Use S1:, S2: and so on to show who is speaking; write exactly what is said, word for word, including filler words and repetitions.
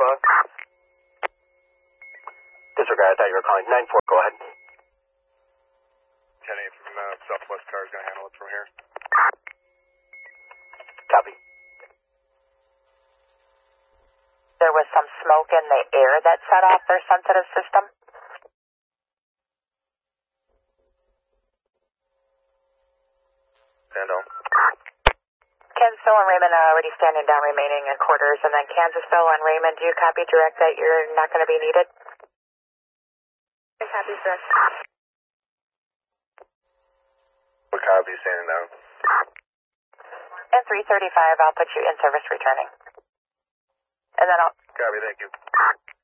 S1: five.
S2: Disregard, I thought you were calling. nine four, go ahead.
S1: ten eight from uh, Southwest Car is going to handle it from here.
S2: Copy.
S3: There was some smoke in the air that set off their sensitive system.
S1: Stand on.
S3: Kansasville and Raymond uh, already standing down, remaining in quarters, and then Kansasville and Raymond, do you copy direct that you're not going to be needed? I copy direct.
S1: What copy standing down?
S3: And three thirty-five, I'll put you in service returning. And then I'll...
S1: Copy, thank you.